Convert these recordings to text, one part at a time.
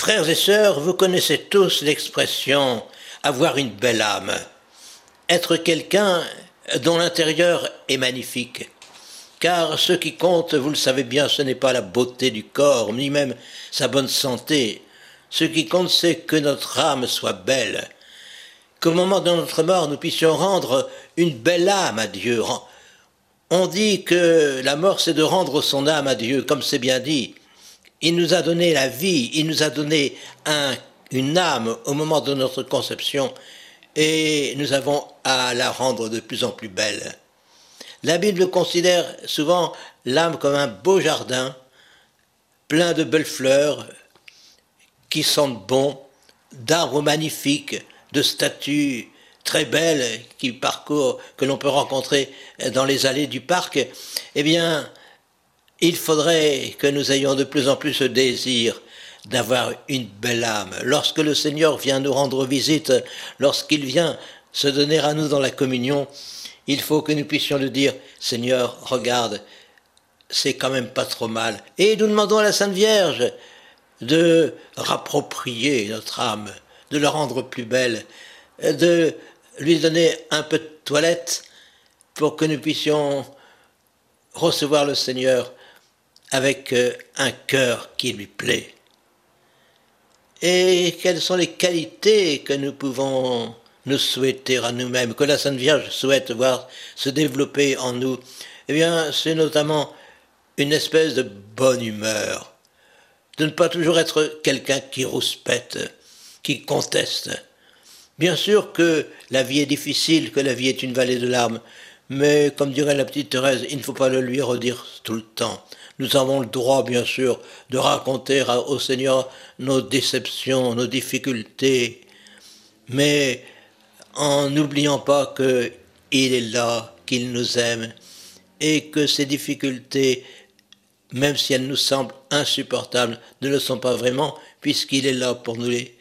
Frères et sœurs, vous connaissez tous l'expression « avoir une belle âme », être quelqu'un dont l'intérieur est magnifique. Car ce qui compte, vous le savez bien, ce n'est pas la beauté du corps, ni même sa bonne santé. Ce qui compte, c'est que notre âme soit belle, qu'au moment de notre mort, nous puissions rendre une belle âme à Dieu. On dit que la mort, c'est de rendre son âme à Dieu, comme c'est bien dit. Il nous a donné la vie, il nous a donné une âme au moment de notre conception et nous avons à la rendre de plus en plus belle. La Bible considère souvent l'âme comme un beau jardin, plein de belles fleurs qui sentent bon, d'arbres magnifiques, de statues très belles que l'on peut rencontrer dans les allées du parc. Eh bien, il faudrait que nous ayons de plus en plus ce désir d'avoir une belle âme. Lorsque le Seigneur vient nous rendre visite, lorsqu'il vient se donner à nous dans la communion, il faut que nous puissions lui dire « Seigneur, regarde, c'est quand même pas trop mal ». Et nous demandons à la Sainte Vierge de rapproprier notre âme, de la rendre plus belle, de lui donner un peu de toilette pour que nous puissions recevoir le Seigneur avec un cœur qui lui plaît. Et quelles sont les qualités que nous pouvons nous souhaiter à nous-mêmes, que la Sainte Vierge souhaite voir se développer en nous? Eh bien, c'est notamment une espèce de bonne humeur, de ne pas toujours être quelqu'un qui rouspète, qui conteste. Bien sûr que la vie est difficile, que la vie est une vallée de larmes, mais comme dirait la petite Thérèse, il ne faut pas le lui redire tout le temps. Nous avons le droit, bien sûr, de raconter au Seigneur nos déceptions, nos difficultés, mais en n'oubliant pas qu'il est là, qu'il nous aime, et que ces difficultés, même si elles nous semblent insupportables, ne le sont pas vraiment, puisqu'il est là pour nous les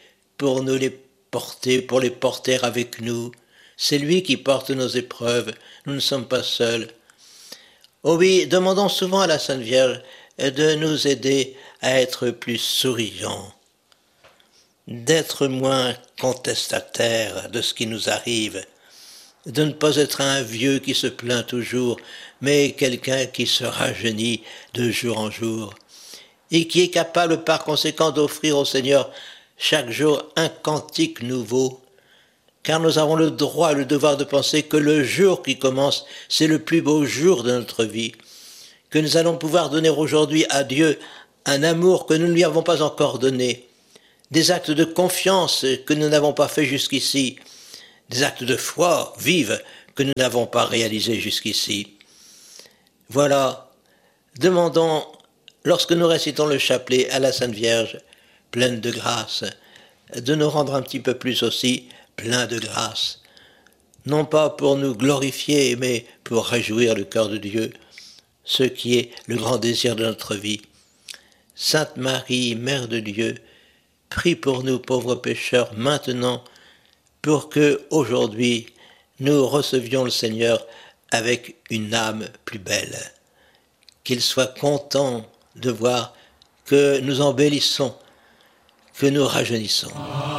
porter, pour les porter avec nous. C'est lui qui porte nos épreuves, nous ne sommes pas seuls. Oh oui, demandons souvent à la Sainte Vierge de nous aider à être plus souriants, d'être moins contestataires de ce qui nous arrive, de ne pas être un vieux qui se plaint toujours, mais quelqu'un qui se rajeunit de jour en jour, et qui est capable par conséquent d'offrir au Seigneur chaque jour un cantique nouveau, car nous avons le droit et le devoir de penser que le jour qui commence, c'est le plus beau jour de notre vie, que nous allons pouvoir donner aujourd'hui à Dieu un amour que nous ne lui avons pas encore donné, des actes de confiance que nous n'avons pas fait jusqu'ici, des actes de foi vive que nous n'avons pas réalisés jusqu'ici. Voilà, demandons, lorsque nous récitons le chapelet à la Sainte Vierge, pleine de grâce, de nous rendre un petit peu plus aussi plein de grâce, non pas pour nous glorifier, mais pour réjouir le cœur de Dieu, ce qui est le grand désir de notre vie. Sainte Marie, Mère de Dieu, prie pour nous pauvres pécheurs maintenant, pour que aujourd'hui nous recevions le Seigneur avec une âme plus belle, qu'il soit content de voir que nous embellissons, que nous rajeunissons.